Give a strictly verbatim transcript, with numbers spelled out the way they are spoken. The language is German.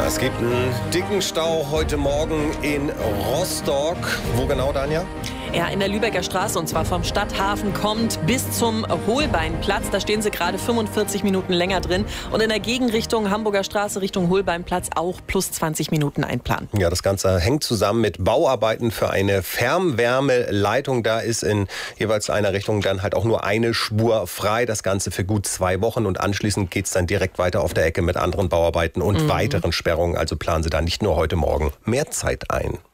Es gibt einen dicken Stau heute Morgen in Rostock. Wo genau, Danja? Ja, in der Lübecker Straße, und zwar vom Stadthafen kommt bis zum Holbeinplatz. Da stehen sie gerade fünfundvierzig Minuten länger drin. Und in der Gegenrichtung Hamburger Straße Richtung Holbeinplatz auch plus zwanzig Minuten einplanen. Ja, das Ganze hängt zusammen mit Bauarbeiten für eine Fernwärmeleitung. Da ist in jeweils einer Richtung dann halt auch nur eine Spur frei. Das Ganze für gut zwei Wochen. Und anschließend geht es dann direkt weiter auf der Ecke mit anderen Bauarbeiten und mhm. weiteren Sperrungen. Also planen Sie da nicht nur heute Morgen mehr Zeit ein.